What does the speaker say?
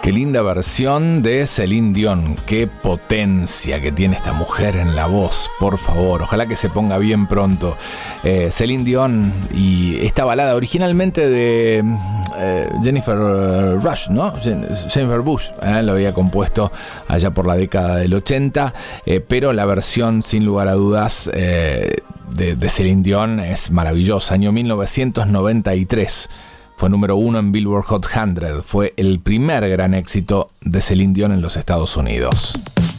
Qué linda versión de Celine Dion. Qué potencia que tiene esta mujer en la voz, por favor. Ojalá que se ponga bien pronto. Celine Dion y esta balada originalmente de Jennifer Rush, ¿no? Jennifer Bush, lo había compuesto allá por la década del 80, pero la versión, sin lugar a dudas, de Celine Dion es maravillosa. Año 1993. Fue número 1 en Billboard Hot 100. Fue el primer gran éxito de Celine Dion en los Estados Unidos.